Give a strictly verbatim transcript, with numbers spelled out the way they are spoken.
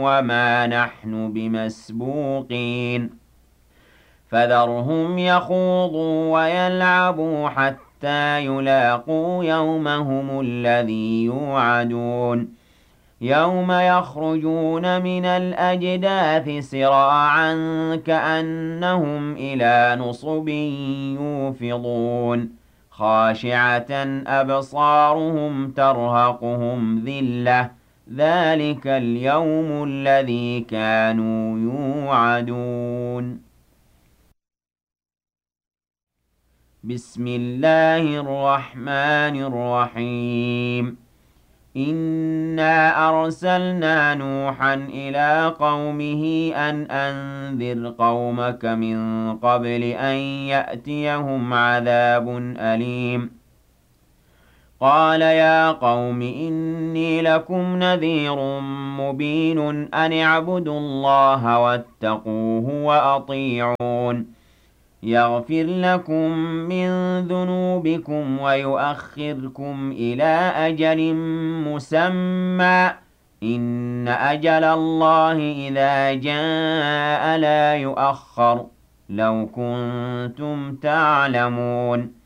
وما نحن بمسبوقين فذرهم يخوضوا ويلعبوا حتى يلاقوا يومهم الذي يوعدون يوم يخرجون من الأجداث سراعا كأنهم إلى نصب يوفضون خاشعة أبصارهم ترهقهم ذلة ذلك اليوم الذي كانوا يوعدون بسم الله الرحمن الرحيم إنا أرسلنا نوحا إلى قومه أن أنذر قومك من قبل أن يأتيهم عذاب أليم قال يا قوم إني لكم نذير مبين أن اعبدوا الله واتقوه وأطيعون يغفر لكم من ذنوبكم ويؤخركم إلى أجل مسمى إن أجل الله إذا جاء لا يؤخر لو كنتم تعلمون